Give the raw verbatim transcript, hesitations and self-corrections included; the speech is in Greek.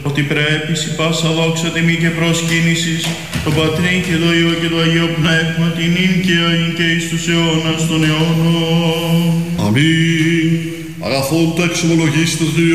ότι πρέπει σι πάσα δόξα τιμή και προσκύνησης τον Πατρί και το Υιό και το Αγίο Πνεύμα την ίν και αΐν και εις τους αιώνας των αιώνων. Αμήν. Αγαθόν τα εξομολογήστε